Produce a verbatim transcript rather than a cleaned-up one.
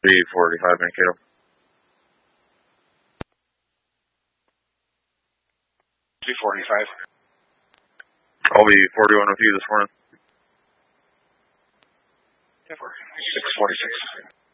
three forty-five, Mankato. three forty-five. I'll be forty-one with you this morning. six forty-six.